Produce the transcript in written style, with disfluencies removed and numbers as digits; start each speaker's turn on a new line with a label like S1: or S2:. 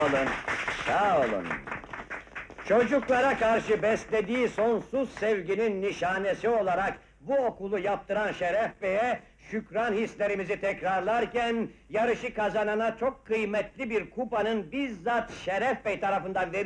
S1: olun, sağ olun. Çocuklara karşı beslediği sonsuz sevginin nişanesi olarak bu okulu yaptıran Şeref Bey'e şükran hislerimizi tekrarlarken yarışı kazanana çok kıymetli bir kupanın bizzat Şeref Bey tarafından